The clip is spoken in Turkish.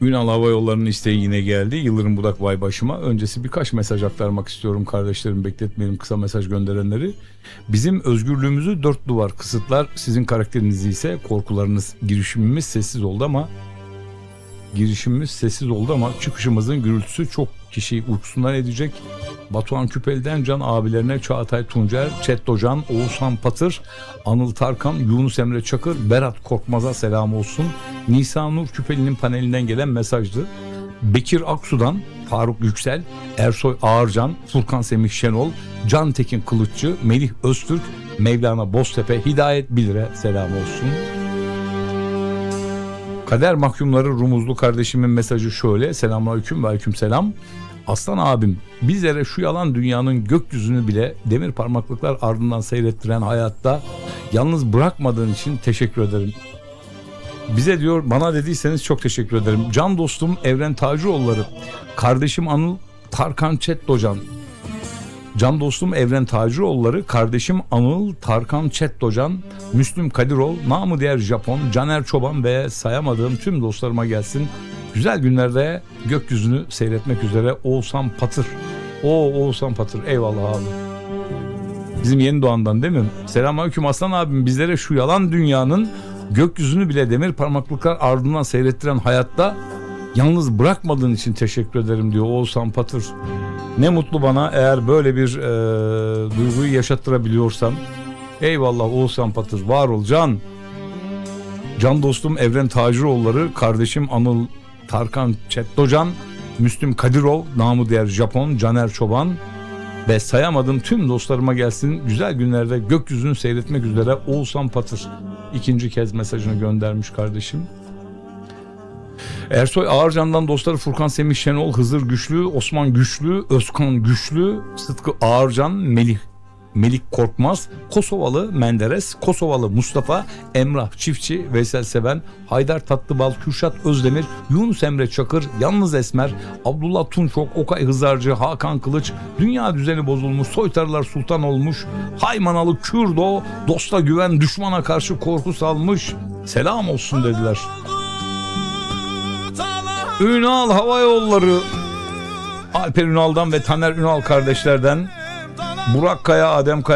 Ünal Hava Yolları'nın isteği yine geldi. Yıldırım Budak vay başıma. Öncesi birkaç mesaj aktarmak istiyorum kardeşlerim. Bekletmeyelim kısa mesaj gönderenleri. Bizim özgürlüğümüzü dört duvar kısıtlar. Sizin karakterinizi ise korkularınız. Girişimimiz sessiz oldu ama çıkışımızın gürültüsü çok kişiyi uykusundan edecek. Batuhan Küpeli'den Can abilerine Çağatay Tuncer, Çettocan, Oğuzhan Patır, Anıl Tarkan, Yunus Emre Çakır, Berat Korkmaz'a selam olsun. Nisa Nur Küpeli'nin panelinden gelen mesajdı. Bekir Aksu'dan Faruk Yüksel, Ersoy Ağırcan, Furkan Semih Şenol, Can Tekin Kılıççı, Melih Öztürk, Mevlana Boztepe, Hidayet Bilir'e selam olsun. Kader Mahkumları Rumuzlu kardeşimin mesajı şöyle. Selamünaleyküm ve aleykümselam. Aslan abim, bizlere şu yalan dünyanın gökyüzünü bile demir parmaklıklar ardından seyrettiren hayatta yalnız bırakmadığın için teşekkür ederim. Bize diyor, bana dediyseniz çok teşekkür ederim. Can dostum Evren Tacıoğulları, kardeşim Anıl Tarkan Çettocan. Can dostum Evren Tacıoğulları, kardeşim Anıl Tarkan Çettocan, Müslüm Kadirov, namı diğer Japon, Caner Çoban ve sayamadığım tüm dostlarıma gelsin. Güzel günlerde gökyüzünü seyretmek üzere Oğuzhan Patır. Oğuzhan Patır, eyvallah abi. Bizim Yeni Doğan'dan değil mi? Selamünaleyküm Aslan abim, bizlere şu yalan dünyanın gökyüzünü bile demir parmaklıklar ardından seyrettiren hayatta yalnız bırakmadığın için teşekkür ederim diyor Oğuzhan Patır. Ne mutlu bana eğer böyle bir duyguyu yaşattırabiliyorsam. Eyvallah Oğuzhan Patır, var ol can. Can dostum Evren Tacıoğulları, kardeşim Anıl Tarkan Çettocan, Müslüm Kadirov, namı diğer Japon, Caner Çoban ve sayamadığım tüm dostlarıma gelsin. Güzel günlerde gökyüzünü seyretmek üzere Oğuzhan Patır. İkinci kez mesajını göndermiş kardeşim. Ersoy Ağırcan'dan dostları Furkan Semih Şenol, Hızır Güçlü, Osman Güçlü, Özkan Güçlü, Sıtkı Ağırcan, Melik Korkmaz, Kosovalı Menderes, Kosovalı Mustafa, Emrah Çiftçi, Veysel Seven, Haydar Tatlıbal, Kürşat Özdemir, Yunus Emre Çakır, Yalnız Esmer, Abdullah Tunçok, Okay Hızarcı, Hakan Kılıç, dünya düzeni bozulmuş, soytarılar sultan olmuş, Haymanalı Kürdo, dosta güven, düşmana karşı korku salmış, selam olsun dediler. Ünal Hava Yolları, Alper Ünal'dan ve Taner Ünal kardeşlerden, Burak Kaya, Adem Kaya